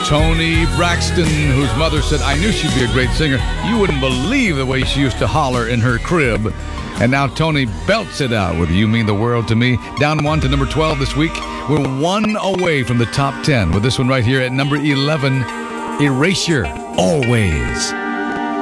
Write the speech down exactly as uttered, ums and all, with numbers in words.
Toni Braxton, whose mother said, I knew she'd be a great singer. You wouldn't believe the way she used to holler in her crib. And now Toni belts it out with You Mean the World to Me. Down one to number twelve this week. We're one away from the top ten with this one right here at number eleven, Erasure, Always.